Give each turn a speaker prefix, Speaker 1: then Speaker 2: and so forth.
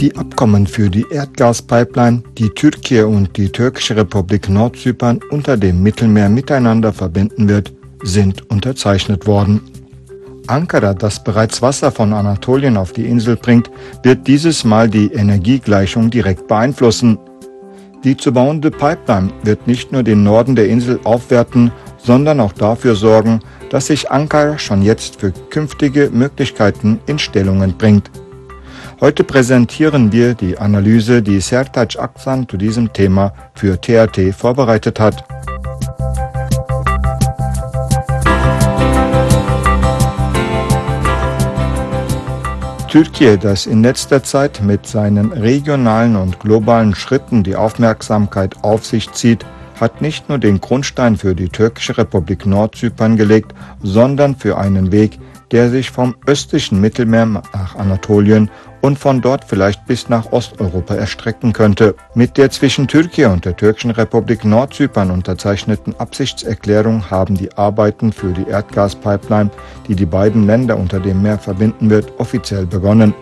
Speaker 1: Die Abkommen für die Erdgaspipeline, die Türkei und die Türkische Republik Nordzypern unter dem Mittelmeer miteinander verbinden wird, sind unterzeichnet worden. Ankara, das bereits Wasser von Anatolien auf die Insel bringt, wird dieses Mal die Energiegleichung direkt beeinflussen. Die zu bauende Pipeline wird nicht nur den Norden der Insel aufwerten, sondern auch dafür sorgen, dass sich Ankara schon jetzt für künftige Möglichkeiten in Stellungen bringt. Heute präsentieren wir die Analyse, die Sertaç Aksan zu diesem Thema für TRT vorbereitet hat. Türkei, das in letzter Zeit mit seinen regionalen und globalen Schritten die Aufmerksamkeit auf sich zieht, hat nicht nur den Grundstein für die Türkische Republik Nordzypern gelegt, sondern für einen Weg, der sich vom östlichen Mittelmeer nach Anatolien und von dort vielleicht bis nach Osteuropa erstrecken könnte. Mit der zwischen Türkei und der Türkischen Republik Nordzypern unterzeichneten Absichtserklärung haben die Arbeiten für die Erdgaspipeline, die die beiden Länder unter dem Meer verbinden wird, offiziell begonnen.